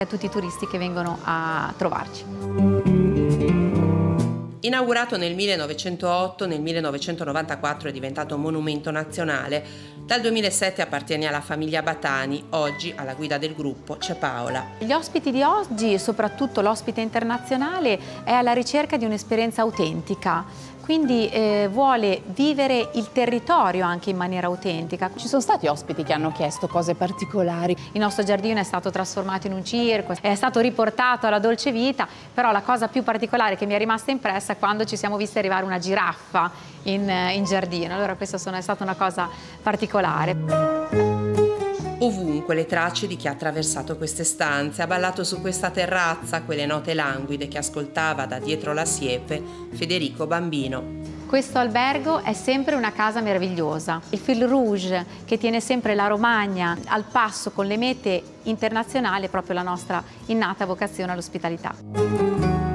a tutti i turisti che vengono a trovarci. Inaugurato nel 1908, nel 1994 è diventato monumento nazionale. Dal 2007 appartiene alla famiglia Batani. Oggi alla guida del gruppo c'è Paola. Gli ospiti di oggi, soprattutto l'ospite internazionale, è alla ricerca di un'esperienza autentica. Quindi vuole vivere il territorio anche in maniera autentica. Ci sono stati ospiti che hanno chiesto cose particolari. Il nostro giardino è stato trasformato in un circo, è stato riportato alla dolce vita, però la cosa più particolare che mi è rimasta impressa è quando ci siamo visti arrivare una giraffa in giardino. Allora questa è stata una cosa particolare. Ovunque le tracce di chi ha attraversato queste stanze, ha ballato su questa terrazza quelle note languide che ascoltava da dietro la siepe Federico Bambino. Questo albergo è sempre una casa meravigliosa. Il fil rouge che tiene sempre la Romagna al passo con le mete internazionali è proprio la nostra innata vocazione all'ospitalità.